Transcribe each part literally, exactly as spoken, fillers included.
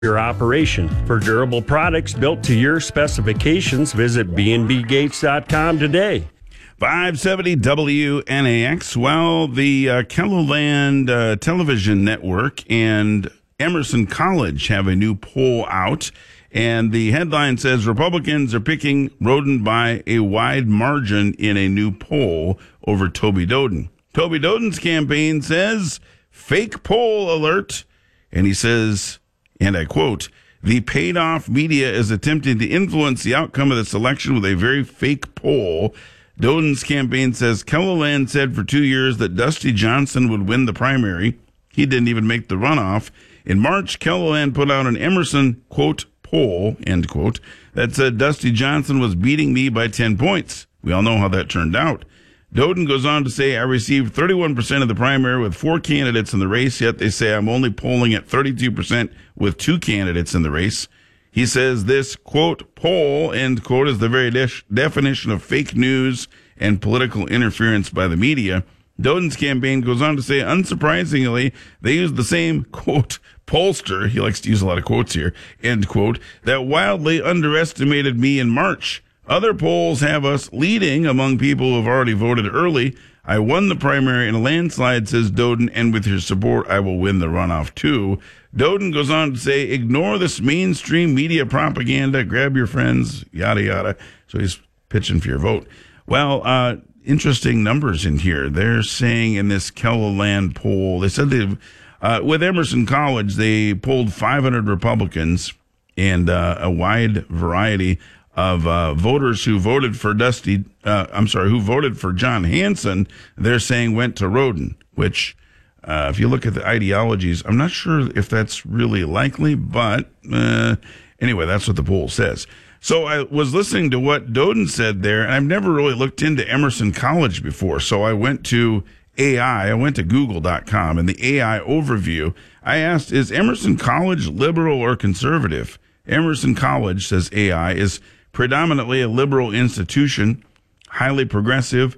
your operation. For durable products built to your specifications, visit b n b gates dot com today. five seventy W N A X. Well, the uh, KELOLAND uh, television network and Emerson College have a new poll out, and the headline says Republicans are picking Rhoden by a wide margin in a new poll over Toby Doden. Toby Doden's campaign says, fake poll alert, and he says, and I quote, the paid-off media is attempting to influence the outcome of this election with a very fake poll. Doden's campaign says KELOLAND said for two years that Dusty Johnson would win the primary. He didn't even make the runoff. In March, KELOLAND put out an Emerson, quote, poll, end quote, that said Dusty Johnson was beating me by ten points. We all know how that turned out. Doden goes on to say, I received thirty-one percent of the primary with four candidates in the race, yet they say I'm only polling at thirty-two percent with two candidates in the race. He says this, quote, poll, end quote, is the very de- definition of fake news and political interference by the media. Doden's campaign goes on to say, unsurprisingly, they used the same, quote, pollster, he likes to use a lot of quotes here, end quote, that wildly underestimated me in March. Other polls have us leading among people who have already voted early. I won the primary in a landslide, says Doden, and with your support, I will win the runoff too. Doden goes on to say, ignore this mainstream media propaganda, grab your friends, yada, yada. So he's pitching for your vote. Well, uh, interesting numbers in here. They're saying in this KELOLAND poll, they said they've, uh, with Emerson College, they polled five hundred Republicans and uh, a wide variety of uh, voters who voted for Dusty, uh, I'm sorry, who voted for John Hanson, they're saying went to Rhoden, which, uh, if you look at the ideologies, I'm not sure if that's really likely, but uh, anyway, that's what the poll says. So I was listening to what Doden said there, and I've never really looked into Emerson College before, so I went to A I, I went to google dot com, and the A I overview, I asked, is Emerson College liberal or conservative? Emerson College, says A I, is predominantly a liberal institution, highly progressive,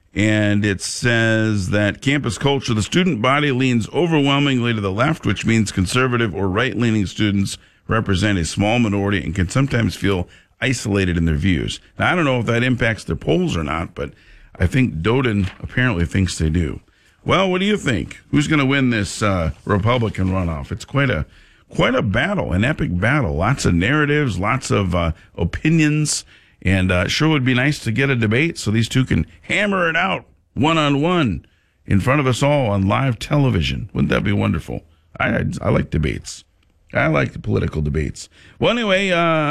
and it says that campus culture, the student body leans overwhelmingly to the left, which means conservative or right-leaning students represent a small minority and can sometimes feel isolated in their views. Now, I don't know if that impacts their polls or not, but I think Doden apparently thinks they do. Well, what do you think? Who's going to win this uh, Republican runoff? It's quite a Quite a battle, an epic battle. Lots of narratives, lots of uh, opinions, and uh, sure would be nice to get a debate so these two can hammer it out one-on-one in front of us all on live television. Wouldn't that be wonderful? I I like debates. I like the political debates. Well, anyway,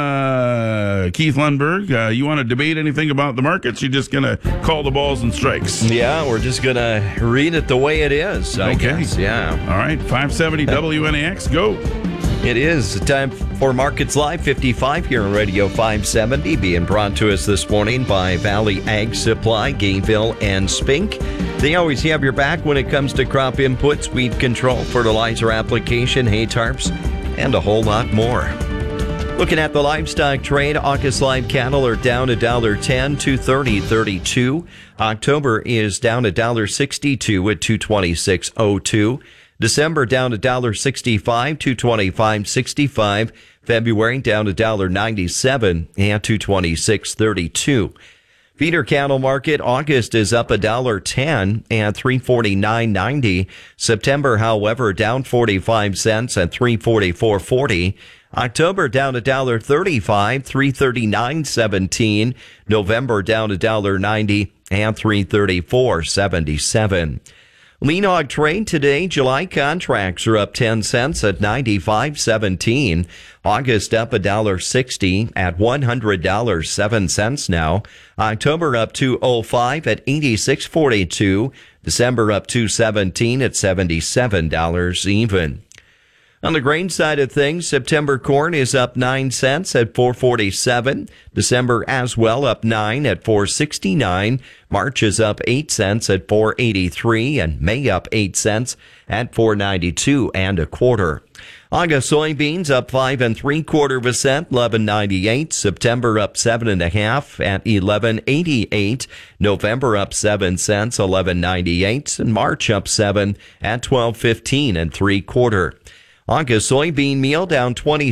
uh, Keith Lundberg, uh, you want to debate anything about the markets? You're just going to call the balls and strikes? Yeah, we're just going to read it the way it is, I okay. guess. Yeah. All right, five seventy W N A X, go. It is time for Markets Live fifty-five here on Radio five seventy, being brought to us this morning by Valley Ag Supply, Gayville, and Spink. They always have your back when it comes to crop inputs, weed control, fertilizer application, hay tarps, and a whole lot more. Looking at the livestock trade, August live cattle are down a dollar ten, two thirty thirty-two. October is down a dollar sixty-two at two twenty-six oh two. December down a dollar sixty-five, two twenty-five sixty-five. February down a dollar ninety-seven at two twenty-six thirty-two. Feeder cattle market, August is up a dollar ten at three forty-nine ninety. September, however, down forty-five cents at three forty-four forty. October down a dollar thirty-five, three thirty-nine seventeen. November down a dollar ninety at three thirty-four seventy-seven. Lean hog trade today, July contracts are up ten cents at ninety-five seventeen. August up a dollar sixty at one hundred dollars and seven cents now. October up two oh five at eighty-six forty-two. December up two seventeen at seventy-seven dollars even. On the grain side of things, September corn is up nine cents at four forty-seven. December as well up nine at four sixty-nine. March is up eight cents at four eighty-three, and May up eight cents at four ninety-two and a quarter. August soybeans up five and three quarter of a cent, eleven ninety-eight. September up seven and a half at eleven eighty-eight. November up seven cents, eleven ninety-eight, and March up seven at twelve fifteen and three quarter. August soybean meal down twenty